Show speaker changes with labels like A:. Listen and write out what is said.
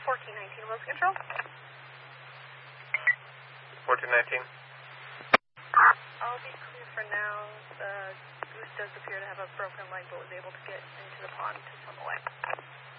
A: 1419, Wills Control.
B: 1419.
A: I'll be clear for now. The Goose does appear to have a broken leg, but was able to get into the pond to swim away.